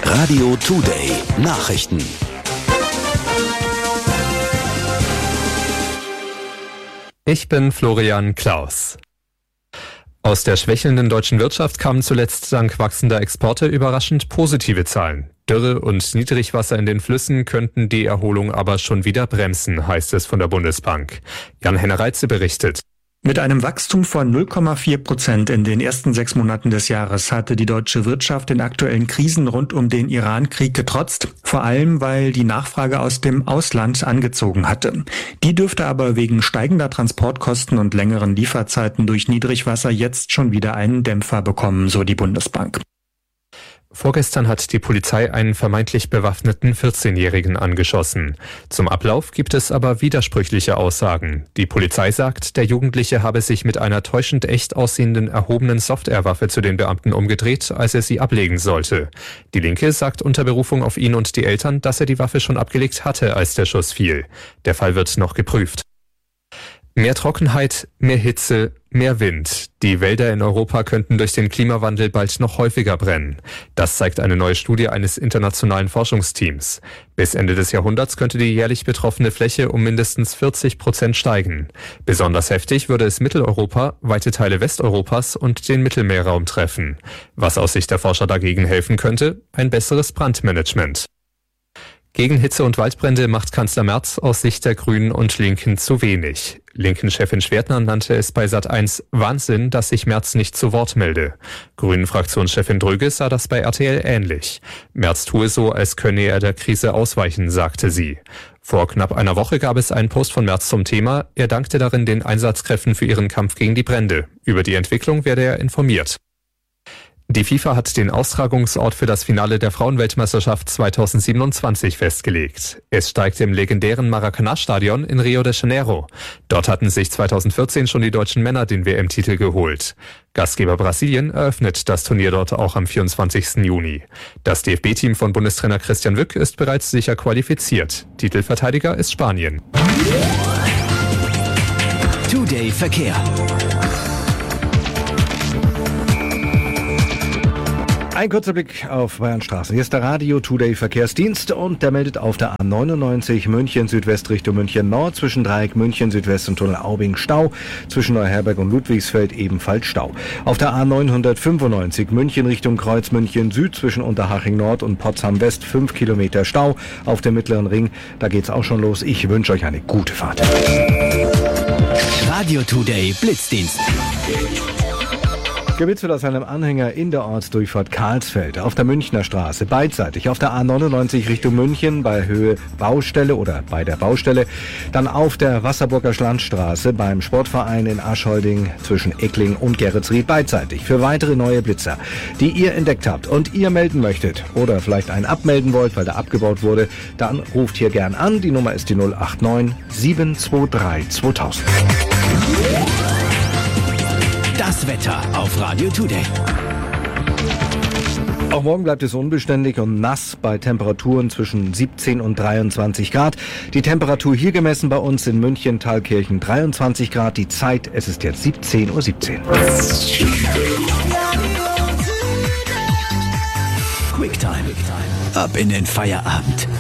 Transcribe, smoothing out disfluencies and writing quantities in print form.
Radio Today Nachrichten. Ich bin Florian Klaus. Aus der schwächelnden deutschen Wirtschaft kamen zuletzt dank wachsender Exporte überraschend positive Zahlen. Dürre und Niedrigwasser in den Flüssen könnten die Erholung aber schon wieder bremsen, heißt es von der Bundesbank. Jan-Henner Reitze berichtet. Mit einem Wachstum von 0,4% in den ersten 6 Monaten des Jahres hatte die deutsche Wirtschaft den aktuellen Krisen rund um den Iran-Krieg getrotzt, vor allem weil die Nachfrage aus dem Ausland angezogen hatte. Die dürfte aber wegen steigender Transportkosten und längeren Lieferzeiten durch Niedrigwasser jetzt schon wieder einen Dämpfer bekommen, so die Bundesbank. Vorgestern hat die Polizei einen vermeintlich bewaffneten 14-Jährigen angeschossen. Zum Ablauf gibt es aber widersprüchliche Aussagen. Die Polizei sagt, der Jugendliche habe sich mit einer täuschend echt aussehenden erhobenen Softwarewaffe zu den Beamten umgedreht, als er sie ablegen sollte. Die Linke sagt unter Berufung auf ihn und die Eltern, dass er die Waffe schon abgelegt hatte, als der Schuss fiel. Der Fall wird noch geprüft. Mehr Trockenheit, mehr Hitze, mehr Wind. Die Wälder in Europa könnten durch den Klimawandel bald noch häufiger brennen. Das zeigt eine neue Studie eines internationalen Forschungsteams. Bis Ende des Jahrhunderts könnte die jährlich betroffene Fläche um mindestens 40% steigen. Besonders heftig würde es Mitteleuropa, weite Teile Westeuropas und den Mittelmeerraum treffen. Was aus Sicht der Forscher dagegen helfen könnte? Ein besseres Brandmanagement. Gegen Hitze und Waldbrände macht Kanzler Merz aus Sicht der Grünen und Linken zu wenig. Linken-Chefin Schwertner nannte es bei Sat.1 Wahnsinn, dass sich Merz nicht zu Wort melde. Grünen-Fraktionschefin Dröge sah das bei RTL ähnlich. Merz tue so, als könne er der Krise ausweichen, sagte sie. Vor knapp einer Woche gab es einen Post von Merz zum Thema. Er dankte darin den Einsatzkräften für ihren Kampf gegen die Brände. Über die Entwicklung werde er informiert. Die FIFA hat den Austragungsort für das Finale der Frauenweltmeisterschaft 2027 festgelegt. Es steigt im legendären Maracanã-Stadion in Rio de Janeiro. Dort hatten sich 2014 schon die deutschen Männer den WM-Titel geholt. Gastgeber Brasilien eröffnet das Turnier dort auch am 24. Juni. Das DFB-Team von Bundestrainer Christian Wück ist bereits sicher qualifiziert. Titelverteidiger ist Spanien. Today Verkehr. Ein kurzer Blick auf Bayernstraßen. Hier ist der Radio Today Verkehrsdienst und der meldet auf der A99 München Südwest Richtung München Nord zwischen Dreieck München Südwest und Tunnel Aubing Stau, zwischen Neuherberg und Ludwigsfeld ebenfalls Stau. Auf der A995 München Richtung Kreuz München Süd zwischen Unterhaching Nord und Potsdam West 5 Kilometer Stau. Auf dem Mittleren Ring, da geht's auch schon los. Ich wünsche euch eine gute Fahrt. Radio Today Blitzdienst. Gewitzelt aus einem Anhänger in der Ortsdurchfahrt Karlsfeld auf der Münchner Straße, beidseitig auf der A99 Richtung München bei Höhe Baustelle oder bei der Baustelle, dann auf der Wasserburger Schlandstraße beim Sportverein in Aschholding zwischen Eckling und Geretsried beidseitig. Für weitere neue Blitzer, die ihr entdeckt habt und ihr melden möchtet oder vielleicht einen abmelden wollt, weil der abgebaut wurde, dann ruft hier gern an. Die Nummer ist die 089 723 2000. Das Wetter auf Radio Today. Auch morgen bleibt es unbeständig und nass bei Temperaturen zwischen 17 und 23 Grad. Die Temperatur hier gemessen bei uns in München, Thalkirchen 23 Grad. Die Zeit, es ist jetzt 17:17 Uhr. Quicktime. Ab in den Feierabend.